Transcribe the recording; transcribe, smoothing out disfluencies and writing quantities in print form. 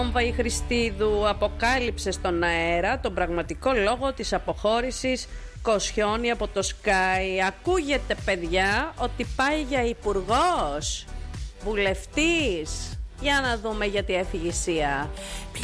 Βόμβα η Χριστίδου αποκάλυψε στον αέρα τον πραγματικό λόγο της αποχώρησης Κοσιόνι από το Sky. Ακούγεται, παιδιά, ότι πάει για υπουργός, βουλευτής. Για να δούμε γιατί έφυγε η Σία.